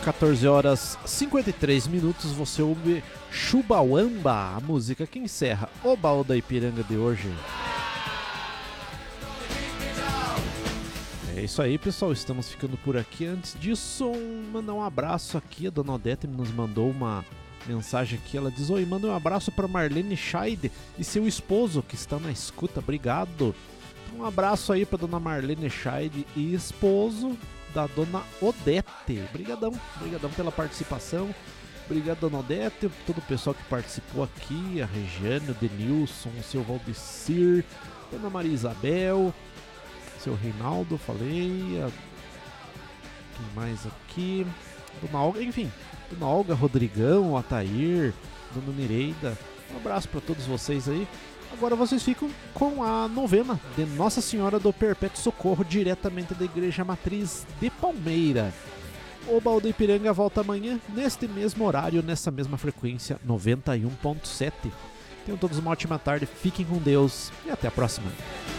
14 horas 53 minutos, você ouve Chubauamba, a música que encerra o Baú da Ipiranga de hoje. É isso aí, pessoal, estamos ficando por aqui. Antes disso, mandar um abraço aqui, a Dona Odete nos mandou uma mensagem aqui, ela diz: oi, manda um abraço para Marlene Scheide e seu esposo que está na escuta, obrigado. Então, um abraço aí para Dona Marlene Scheide e esposo da Dona Odete. Obrigadão pela participação. Obrigado, Dona Odete, todo o pessoal que participou aqui, a Regiane, o Denilson, o seu Valdecir, Dona Maria Isabel, seu Reinaldo, falei, quem mais aqui? Dona Olga, enfim, Dona Olga, Rodrigão, Atair, Dona Nireida. Um abraço para todos vocês aí. Agora vocês ficam com a novena de Nossa Senhora do Perpétuo Socorro, diretamente da Igreja Matriz de Palmeira. O Baú da Ipiranga volta amanhã, neste mesmo horário, nessa mesma frequência, 91.7. Tenham todos uma ótima tarde, fiquem com Deus e até a próxima.